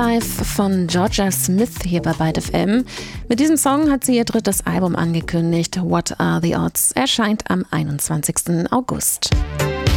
Life von Georgia Smith hier bei Byte FM. Mit diesem Song hat sie ihr drittes Album angekündigt. What Are the Odds erscheint am 21. August.